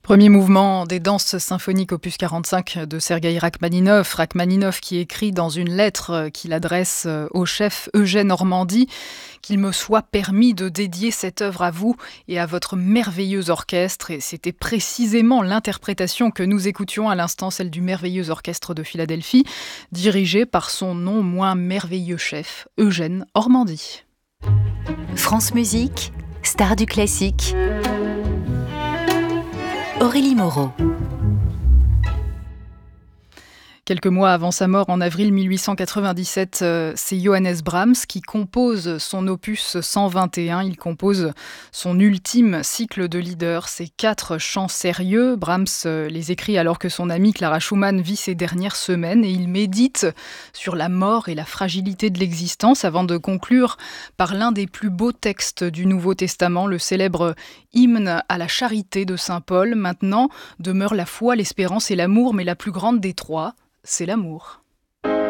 Premier mouvement des danses symphoniques opus 45 de Sergueï Rachmaninov. Rachmaninov qui écrit dans une lettre qu'il adresse au chef Eugène Ormandy qu'il me soit permis de dédier cette œuvre à vous et à votre merveilleux orchestre. Et c'était précisément l'interprétation que nous écoutions à l'instant, celle du merveilleux orchestre de Philadelphie, dirigé par son non moins merveilleux chef, Eugène Ormandy. France Musique, star du classique. Aurélie Moreau. Quelques mois avant sa mort en avril 1897, c'est Johannes Brahms qui compose son opus 121. Il compose son ultime cycle de lieder, ses 4 chants sérieux. Brahms les écrit alors que son amie Clara Schumann vit ses dernières semaines et il médite sur la mort et la fragilité de l'existence avant de conclure par l'un des plus beaux textes du Nouveau Testament, le célèbre hymne à la charité de Saint Paul. Maintenant demeure la foi, l'espérance et l'amour, mais la plus grande des trois, c'est l'amour.